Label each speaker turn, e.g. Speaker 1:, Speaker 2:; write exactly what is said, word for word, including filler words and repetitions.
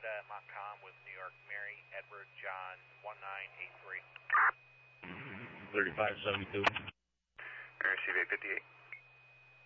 Speaker 1: Canada, Montcalm with New York, Mary, Edward, John, one nine eight three.
Speaker 2: thirty-five seventy-two.
Speaker 3: Mary, C V eight fifty-eight.